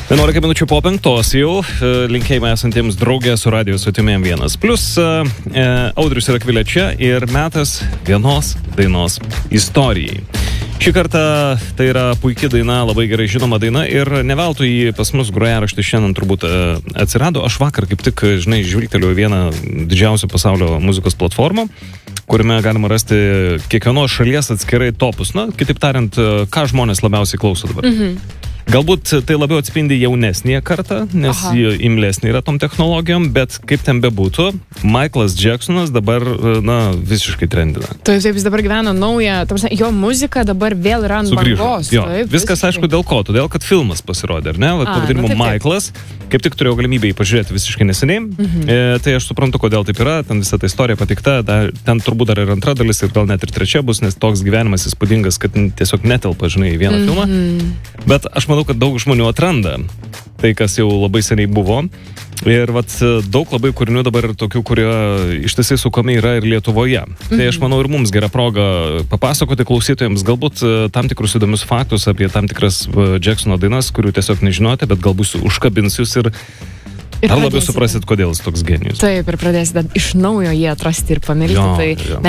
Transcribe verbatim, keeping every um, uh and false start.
vienuolika minučių po penktos jau linkėjimai esantiems draugė su Radio Svetimiem vienas. Plus e, Audrius ir Akvilė čia ir metas vienos dainos istorijai. Šį kartą tai yra puikia daina, labai gerai žinoma daina ir neveltui jį pas mus grojaraštį šiandien turbūt e, atsirado. Aš vakar kaip tik, žinai, žvilgtelėjau vieną didžiausių pasaulio muzikos platformą, kuriame galima rasti kiekvienos šalies atskirai topus. Na, kitaip tariant, ką žmonės labiausiai klauso dabar. Mhm. Galbūt tai labiau atspindi jaunesnėje kartą, nes Aha. jie imlesnė yra tom technologijom, bet kaip ten bebūtų, Michaelas Jacksonas dabar, na, visiškai trendina. Taip, taip, jis dabar gyvena naują, prasme, jo muzika dabar vėl yra ant Sugrįžo. bangos. Jo, taip, viskas visiškai. aišku dėl ko, todėl kad filmas pasirodė, ar ne? Vat, A, pavadinimu nu, taip, taip. Michaelas, kaip tik turėjau galimybę jį pažiūrėti visiškai neseniai, mhm. e, tai aš suprantu, kodėl taip yra, ten visa ta istorija pateikta, da, ten turbūt dar ir antra dalis ir gal net ir trečia bus, nes toks gyvenimas įspūdingas, kad tiesiog netelpa, žinai, į vieną mhm. filmą. Bet aš manau, kad daug žmonių atranda tai, kas jau labai seniai buvo. Ir vat, daug labai kūrinių dabar ir tokių, kurie ištisai sukami yra ir Lietuvoje. Mhm. Tai aš manau ir mums gera proga papasakoti klausytojams galbūt tam tikrus įdomius faktus apie tam tikras Jacksono dainas, kurių tiesiog nežinote, bet galbūt užkabins jūs ir, ir dar labiau suprasit, kodėl jis toks genijus. Taip, ir pradėsite iš naujo jį atrasti ir pamilti. Jo, tai jo.